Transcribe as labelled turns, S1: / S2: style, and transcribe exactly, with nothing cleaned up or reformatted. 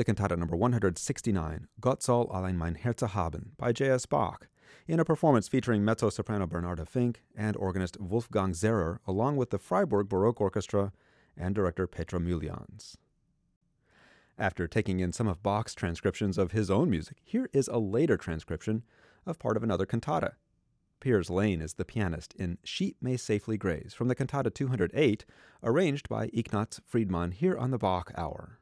S1: the cantata number one hundred sixty-nine, Gott soll allein mein Herz haben, by J S. Bach, in a performance featuring mezzo-soprano Bernarda Fink and organist Wolfgang Zehrer, along with the Freiburg Baroque Orchestra and director Petra Mulians. After taking in some of Bach's transcriptions of his own music, here is a later transcription of part of another cantata. Piers Lane is the pianist in Sheep May Safely Graze from the cantata two hundred eight, arranged by Ignaz Friedmann here on the Bach Hour.